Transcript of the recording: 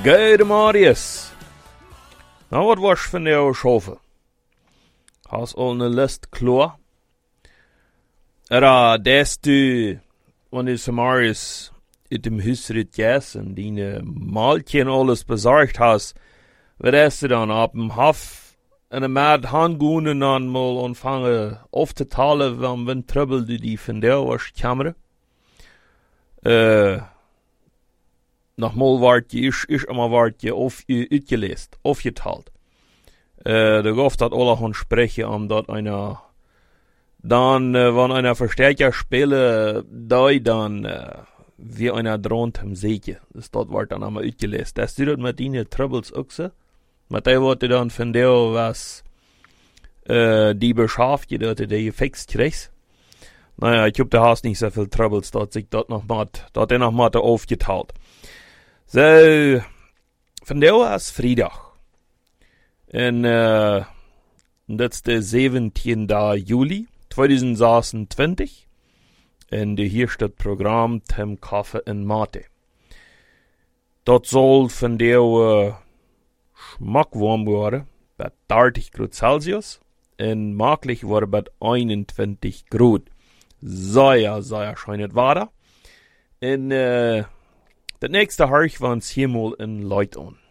Gode Marius. Nou, wat was van jou schoven? Has al een list kloor? Des du, wanneer Samarius uit dem huisrit jas en die maaltje en alles bezorgd has, wat is er dan op hem hof en een maat handgoenen dan mal ontvangen of te talen van wen trubbelde die van jou was kamera? Nogmaal wordt je is allemaal wordt je of je uitgeleest of je taalt. De goft dat alle gaan spreken omdat einer dan wanneer einer versterker spelen dan wie einer dront hem zeker. Dus dat wordt dan allemaal uitgeleest. Dat doet het met die troubles ook zo. Maar dat wordt dan van jou was die beschaft je dat je gefixt krijgt. Nou ja, ik heb de haast niet zoveel troubles dat ik dat nog maar te overgeteld. Zo, van jou was vrijdag. En dat is de 17 juli 2026. En de hier staat programma Tem Koffie en Mate. Dat zal van jou smakwarm worden bij 30 graden Celsius en mogelijk worden bij 21 graden. Sehr schönes Wetter. En de nächste Harch van Himmel in Leut on.